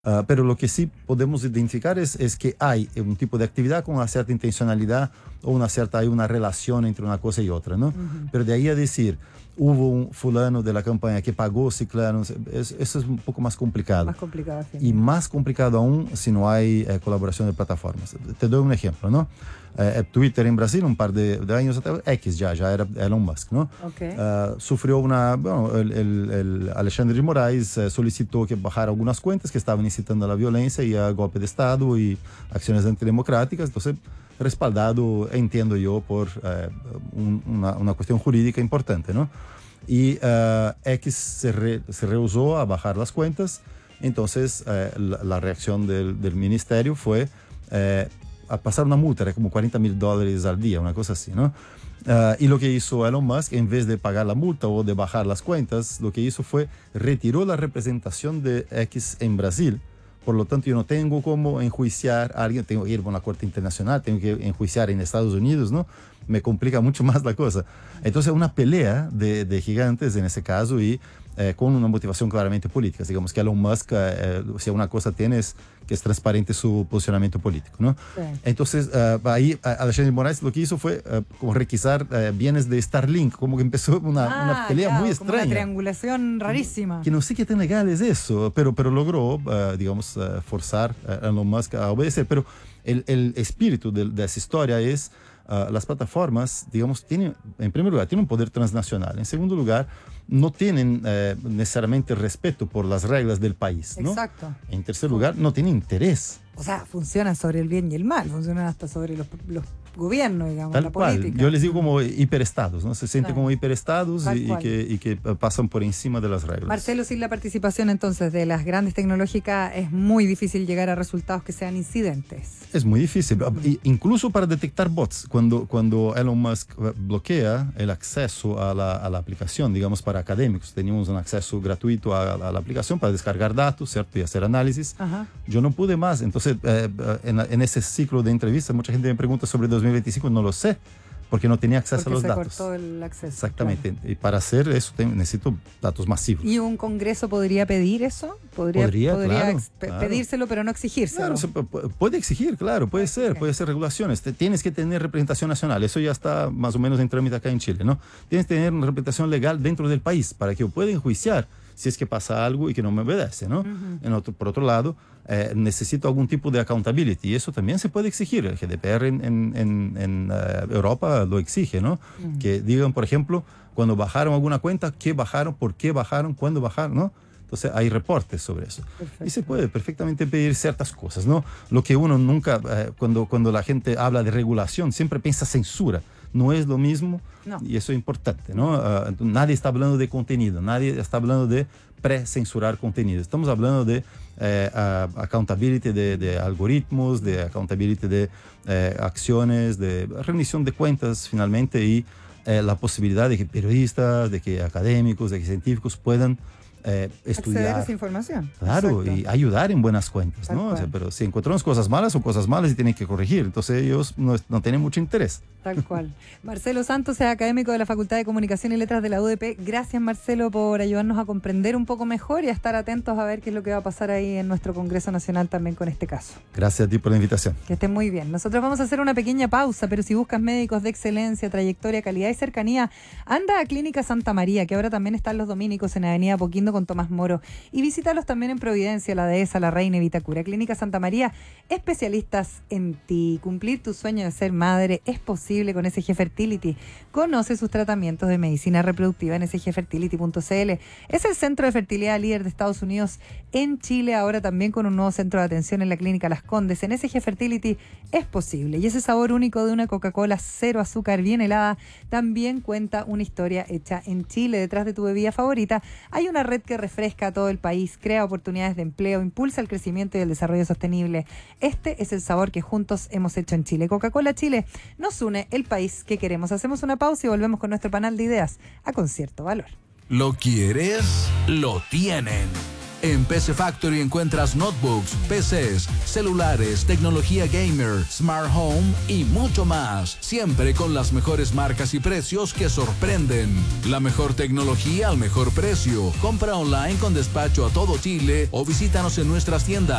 Pero lo que sí podemos identificar es que hay un tipo de actividad con una cierta intencionalidad o hay una relación entre una cosa y otra, ¿no? Pero de ahí a decir, hubo un fulano de la campaña que pagó ciclano, eso es un poco más complicado. Más complicado. Y más complicado aún si no hay colaboración de plataformas. Te doy un ejemplo, ¿no? Twitter en Brasil, un par de años atrás, X ya era Elon Musk, ¿no? Okay. Sufrió el Alexandre de Moraes solicitó que bajara algunas cuentas que estaban incitando a la violencia y a golpe de Estado y acciones antidemocráticas. Entonces, respaldado, entiendo yo, por una cuestión jurídica importante, ¿no? Y X se rehusó a bajar las cuentas. Entonces, la reacción del ministerio fue a pasar una multa, era como $40,000 al día, una cosa así, ¿no? Y lo que hizo Elon Musk, en vez de pagar la multa o de bajar las cuentas, lo que hizo fue retiró la representación de X en Brasil. Por lo tanto, yo no tengo cómo enjuiciar a alguien, tengo que ir a una corte internacional, tengo que enjuiciar en Estados Unidos, ¿no? Me complica mucho más la cosa. Entonces, una pelea de gigantes en ese caso y con una motivación claramente política. Digamos que Elon Musk, si una cosa tiene es que es transparente su posicionamiento político, ¿no? Sí. Entonces, ahí Alexandre de Moraes lo que hizo fue como requisar bienes de Starlink, como que empezó una pelea muy extraña. Una triangulación rarísima. Que no sé qué tan legal es eso, pero logró, digamos, forzar a Elon Musk a obedecer. Pero el espíritu de esa historia es las plataformas, digamos, tienen, en primer lugar, tienen un poder transnacional. En segundo lugar, no tienen necesariamente respeto por las reglas del país, ¿no? Exacto. En tercer lugar, no tienen interés. O sea, funcionan sobre el bien y el mal, funcionan hasta sobre los gobiernos, digamos, Tal la cual. política. Yo les digo como hiperestados, ¿no? Se sienten Claro. como hiperestados y que pasan por encima de las reglas. Marcelo, sin la participación entonces de las grandes tecnológicas es muy difícil llegar a resultados que sean incidentes. Es muy difícil, incluso para detectar bots. Cuando Elon Musk bloquea el acceso a la aplicación, digamos, para académicos, teníamos un acceso gratuito a la aplicación para descargar datos, ¿cierto? Y hacer análisis. Ajá. Yo no pude más. Entonces, en ese ciclo de entrevistas, mucha gente me pregunta sobre 2025, no lo sé, porque no tenía acceso a los datos. Porque se cortó el acceso. Exactamente. Claro. Y para hacer eso necesito datos masivos. ¿Y un congreso podría pedir eso? Podría claro. Pedírselo, pero no exigírselo. Claro, puede exigir, claro, puede ser regulaciones. Tienes que tener representación nacional. Eso ya está más o menos en trámite acá en Chile, ¿no? Tienes que tener una representación legal dentro del país para que yo pueda enjuiciar si es que pasa algo y que no me obedece, ¿no? Por otro lado, necesito algún tipo de accountability y eso también se puede exigir. El GDPR en Europa lo exige, ¿no? Que digan, por ejemplo, cuando bajaron alguna cuenta, qué bajaron, por qué bajaron, cuándo bajaron, ¿no? Entonces hay reportes sobre eso. Perfecto. Y se puede perfectamente pedir ciertas cosas, ¿no? Lo que uno nunca, cuando la gente habla de regulación, siempre piensa censura. No es lo mismo, no. Y eso es importante, ¿no? Nadie está hablando de contenido, nadie está hablando de pre-censurar contenido. Estamos hablando de accountability de algoritmos, de accountability de acciones, de rendición de cuentas finalmente y la posibilidad de que periodistas, de que académicos, de que científicos puedan estudiar. Acceder a esa información. Claro, Exacto. Y ayudar en buenas cuentas, ¿no? O sea, pero si encontramos cosas malas, son cosas malas y tienen que corregir. Entonces ellos no tienen mucho interés. Tal cual. Marcelo Santos es académico de la Facultad de Comunicación y Letras de la UDP. Gracias, Marcelo, por ayudarnos a comprender un poco mejor y a estar atentos a ver qué es lo que va a pasar ahí en nuestro Congreso Nacional también con este caso. Gracias a ti por la invitación. Que estén muy bien. Nosotros vamos a hacer una pequeña pausa, pero si buscas médicos de excelencia, trayectoria, calidad y cercanía, anda a Clínica Santa María, que ahora también están los dominicos en Avenida Apoquindo con Tomás Moro. Y visítalos también en Providencia, La Dehesa, La Reina y Vitacura. Clínica Santa María, especialistas en ti. Cumplir tu sueño de ser madre es posible con SG Fertility. Conoce sus tratamientos de medicina reproductiva en sgfertility.cl. Es el centro de fertilidad líder de Estados Unidos en Chile, ahora también con un nuevo centro de atención en la Clínica Las Condes. En SG Fertility es posible. Y ese sabor único de una Coca-Cola cero azúcar bien helada también cuenta una historia hecha en Chile. Detrás de tu bebida favorita hay una red que refresca a todo el país, crea oportunidades de empleo, impulsa el crecimiento y el desarrollo sostenible. Este es el sabor que juntos hemos hecho en Chile. Coca-Cola Chile nos une el país que queremos. Hacemos una pausa y volvemos con nuestro panel de ideas a Concierto Valor. Lo quieres, lo tienen. En PC Factory encuentras notebooks, PCs, celulares, tecnología gamer, smart home y mucho más. Siempre con las mejores marcas y precios que sorprenden. La mejor tecnología al mejor precio. Compra online con despacho a todo Chile o visítanos en nuestras tiendas.